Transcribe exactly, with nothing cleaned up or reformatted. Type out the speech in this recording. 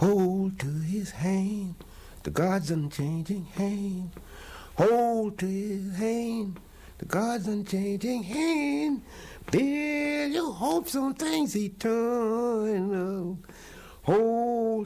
Hold to his hand, the God's unchanging hand. Hold to his hand, the God's unchanging hand. Build your hopes on things eternal. Hold